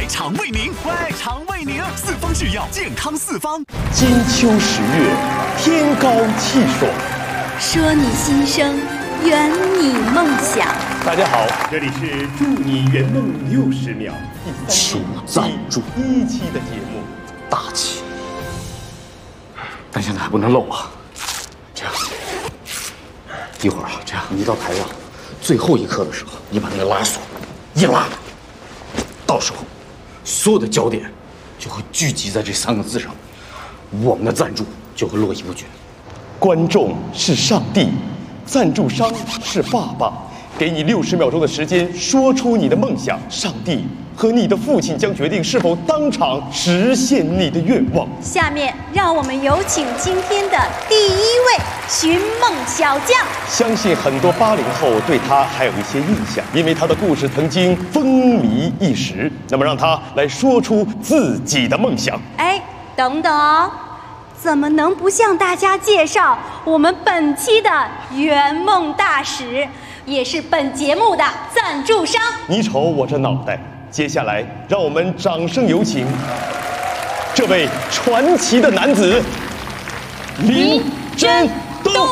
肠为您，四方制药，健康四方。 金秋十月，天高气爽。 说你心声，圆你梦想。 大家好，这里是祝你圆梦60秒第3 赞助 1期的节目， 大气，但现在还不能漏啊。这样，一会儿啊，这样你到台上最后一刻的时候，你把那个拉锁一拉，到时候所有的焦点就会聚集在这3个字上，我们的赞助就会络绎不绝。 观众是上帝，赞助商是爸爸。给你60秒钟的时间，说出你的梦想。上帝和你的父亲将决定是否当场实现你的愿望。 下面让我们有请今天的第1位寻梦小将。 相信很多80后对他还有一些印象，因为他的故事曾经风靡一时。那么让他来说出自己的梦想。 哎，等等哦，怎么能不向大家介绍我们本期的圆梦大使，也是本节目的赞助商？ 你瞅我这脑袋。接下来让我们掌声有请这位传奇的男子林真东。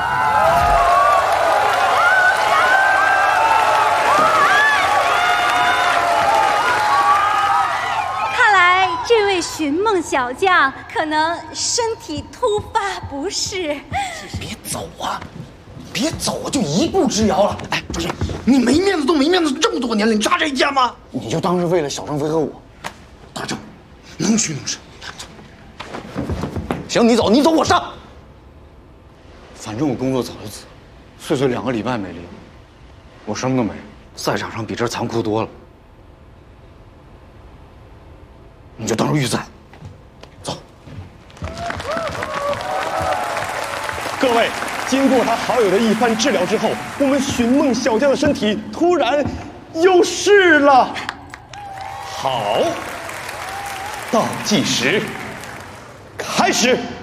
看来这位寻梦小将可能身体突发不适。 别走啊！别走啊！就一步之遥了。哎，不是，你没面子都没面子这么多年了，你扎这一剑吗？你就当是为了小张飞和我，大郑能屈能伸。行，你走，我上。反正我工作早就辞，碎2个礼拜没练，我什么都没，赛场上比这残酷多了。你就当是预赛。走。 各位。经过他好友的一番治疗之后，我们寻梦小将的身体突然有事了。好，倒计时开始。